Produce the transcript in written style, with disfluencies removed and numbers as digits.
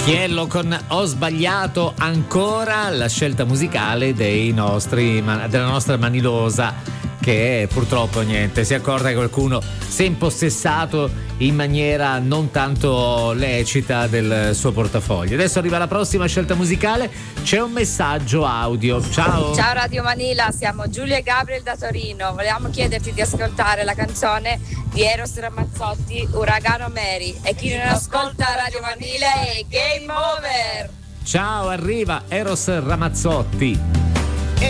Chiello con Ho sbagliato ancora, la scelta musicale della nostra Manilosa, che purtroppo si accorta che qualcuno si è impossessato in maniera non tanto lecita del suo portafoglio. Adesso arriva la prossima scelta musicale, c'è un messaggio audio. Ciao Radio Manila, siamo Giulia e Gabriel da Torino. Volevamo chiederti di ascoltare la canzone di Eros Ramazzotti, Uragano Mary, e chi non ascolta Radio Manila è game over. Ciao, arriva Eros Ramazzotti.